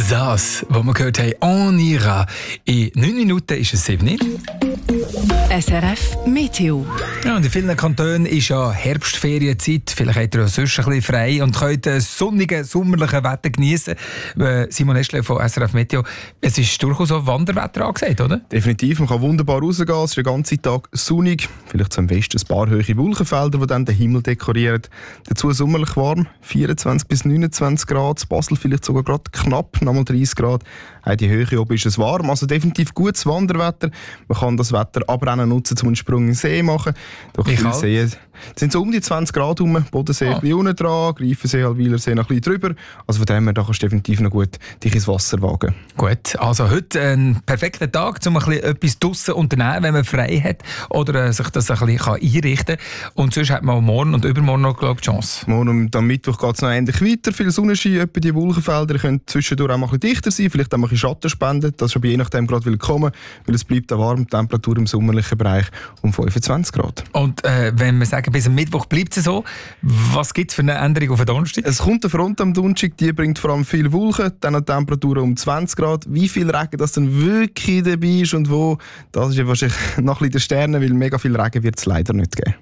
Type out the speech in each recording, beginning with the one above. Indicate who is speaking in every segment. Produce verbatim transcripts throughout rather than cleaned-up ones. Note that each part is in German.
Speaker 1: Das, was wir gehört haben, on ira. In neun Minuten ist es sieben.
Speaker 2: S R F Meteo.
Speaker 1: Ja, und in vielen Kantonen ist ja Herbstferienzeit. Vielleicht habt ihr ja sonst ein bisschen frei und könnt das sonnige, sommerliche Wetter genießen. Simon Eschle von S R F Meteo. Es ist durchaus auch Wanderwetter angesagt, oder?
Speaker 3: Definitiv, man kann wunderbar rausgehen. Es ist den ganzen Tag sonnig. Vielleicht zum Westen ein paar hohe Wolkenfelder, die dann den Himmel dekorieren. Dazu sommerlich warm, vierundzwanzig bis neunundzwanzig Grad. In Basel vielleicht sogar gerade knapp, nochmal dreißig Grad. Auch die Höhe oben ist es warm, also definitiv gutes Wanderwetter. Man kann das Wetter abrennen nutzen, um einen Sprung in den See zu machen. Durch viele Seen sind so um die zwanzig Grad rum. Bodensee ah. ein bisschen unten dran, Greifensee, Halwilersee noch ein bisschen drüber. Also von dem her, da kannst du definitiv noch gut dich ins Wasser wagen.
Speaker 1: Gut, also heute ein perfekter Tag, um ein bisschen etwas draussen unternehmen, wenn man frei hat oder sich das ein bisschen einrichten kann. Und sonst hat man morgen und übermorgen noch, glaube ich, die Chance.
Speaker 3: Morgen und am Mittwoch geht es noch ähnlich weiter. Viel Sonnenschein, etwa die Wolkenfelder können zwischendurch auch mal ein bisschen dichter sein, vielleicht auch mal ein bisschen Schatten spenden. Das ist schon je nachdem gerade willkommen, weil es bleibt eine warme Temperatur im sommerlichen Bereich um fünfundzwanzig Grad.
Speaker 1: Und äh, wenn wir sagen, bis am Mittwoch bleibt es so, was gibt es für eine Änderung auf den Donnerstag?
Speaker 3: Es kommt eine Front am Donnerstag, die bringt vor allem viel Wolken, dann eine Temperatur um zwanzig Grad. Wie viel Regen das dann wirklich dabei ist und wo, das ist ja wahrscheinlich noch ein bisschen der Sterne, weil mega viel Regen wird es leider nicht geben.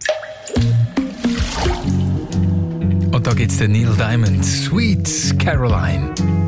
Speaker 1: Und da gibt es den Neil Diamond, Sweet Caroline.